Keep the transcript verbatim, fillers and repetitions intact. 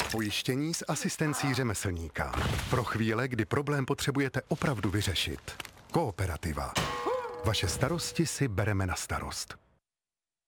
Pojištění s asistencí řemeslníka. Pro chvíle, kdy problém potřebujete opravdu vyřešit. Kooperativa. Vaše starosti si bereme na starost.